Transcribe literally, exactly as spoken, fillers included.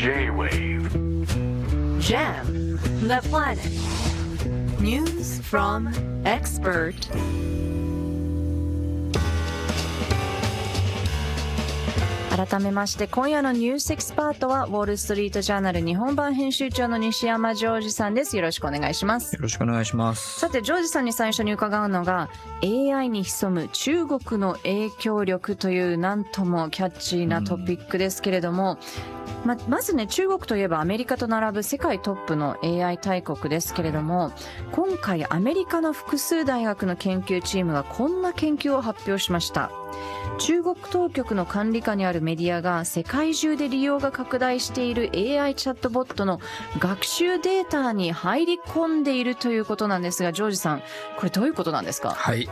J-Wave Jam the Planet News from Expert。改めまして今夜のニュースエキスパートはウォールストリートジャーナル日本版編集長の西山ジョージさんです。よろしくお願いします。 よろしくお願いします。 さてジョージさんに最初に伺うのが エーアイ に潜む中国の影響力というなんともキャッチーなトピックですけれども、うんま, まずね中国といえばアメリカと並ぶ世界トップの エーアイ 大国ですけれども、今回アメリカの複数大学の研究チームがこんな研究を発表しました。中国当局の管理下にあるメディアが世界中で利用が拡大している エーアイ チャットボットの学習データに入り込んでいるということなんですが、ジョージさんこれどういうことなんですか？ はい、